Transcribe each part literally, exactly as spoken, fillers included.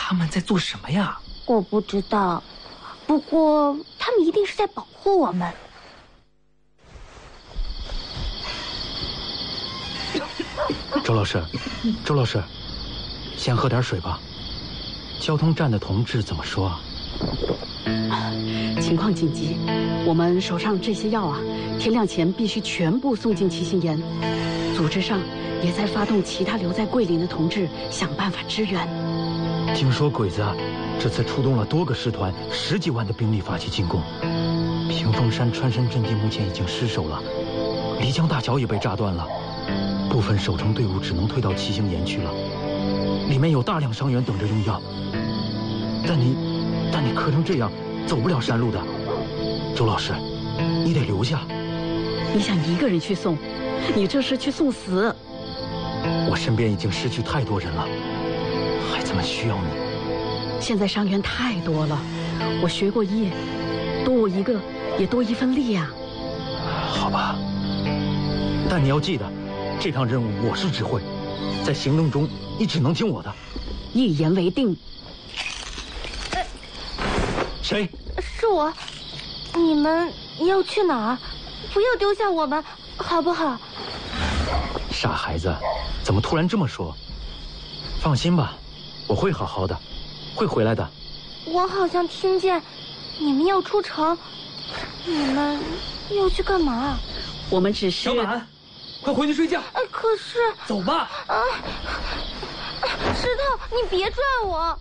他们在做什么呀？ 我不知道，不过他们一定是在保护我们。 周老师，周老师，先喝点水吧。交通站的同志怎么说啊？ 情况紧急，我们手上这些药啊，天亮前必须全部送进七星岩。组织上也在发动其他留在桂林的同志想办法支援。 听说鬼子啊，这次出动了多个师团，十几万的兵力发起进攻。屏风山穿山阵地目前已经失守了，漓江大桥也被炸断了，部分守城队伍只能退到七星岩去了。里面有大量伤员等着用药，但你，但你磕成这样，走不了山路的。周老师，你得留下。 你想一个人去送？你这是去送死。 我身边已经失去太多人了，孩子们需要你。 现在伤员太多了，我学过医，多我一个也多一份力呀。 好吧，但你要记得，这趟任务我是指挥，在行动中你只能听我的。 一言为定。 谁？ 是我。你们要去哪儿？不要丢下我们，好不好？ 傻孩子，怎么突然这么说？放心吧，我会好好的，会回来的。 我好像听见你们要出城，你们要去干嘛？ 我们只是…… 小满，快回去睡觉。 哎，可是…… 走吧。 啊！石头，你别拽我。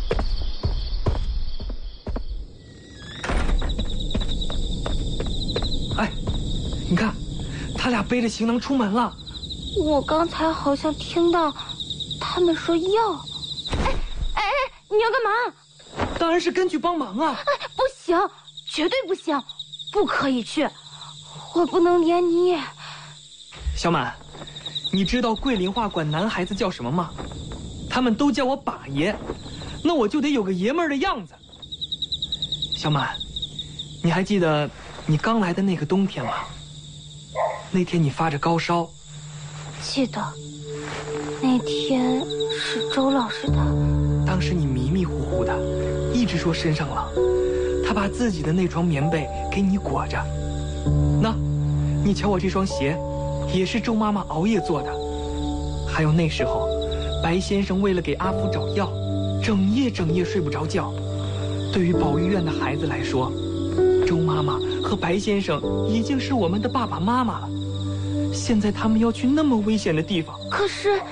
哎，你看，他俩背着行囊出门了。 我刚才好像听到他们说要。哎哎哎，你要干嘛？ 当然是跟去帮忙啊。 哎，不行，绝对不行，不可以去，我不能连你也。 小满，你知道桂林话管男孩子叫什么吗？他们都叫我把爷，那我就得有个爷们儿的样子。小满，你还记得你刚来的那个冬天吗？那天你发着高烧。 记得，那天是周老师他。 当时你迷迷糊糊的，一直说身上冷，他把自己的那床棉被给你裹着。那，你瞧我这双鞋，也是周妈妈熬夜做的。还有那时候，白先生为了给阿福找药，整夜整夜睡不着觉。对于保育院的孩子来说，周妈妈和白先生已经是我们的爸爸妈妈了。现在他们要去那么危险的地方， 可是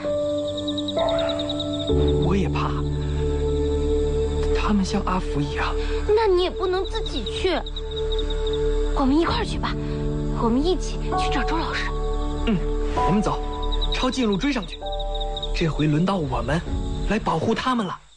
我也怕他们像阿福一样。 那你也不能自己去，我们一块儿去吧，我们一起去找周老师。 嗯，我们走，抄近路追上去。这回轮到我们来保护他们了。